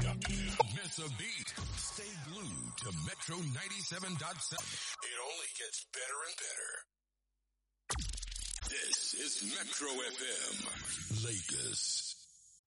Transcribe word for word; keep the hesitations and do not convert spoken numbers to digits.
Miss a beat. Stay glued to Metro ninety-seven point seven. It only gets better and better. This is Metro F M, Lagos.